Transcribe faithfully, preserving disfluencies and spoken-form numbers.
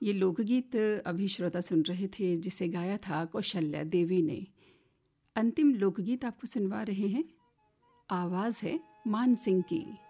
ये लोकगीत अभी श्रोता सुन रहे थे जिसे गाया था कौशल्या देवी ने। अंतिम लोकगीत आपको सुनवा रहे हैं, आवाज़ है मान सिंह की।